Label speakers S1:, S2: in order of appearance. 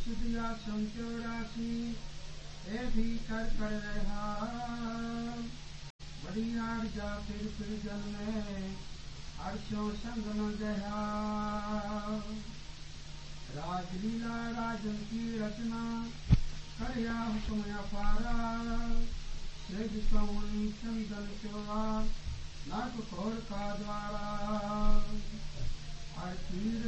S1: सुदिया सुन 84 ए भी कर रहा बड़ी आग जा फिर जन्मे हर्षों संग न जहा राजलीला राजन की रचना करया हुक्म अपारा सृज समुनि चंदन चोरा नरक खोर का द्वारा हर तीर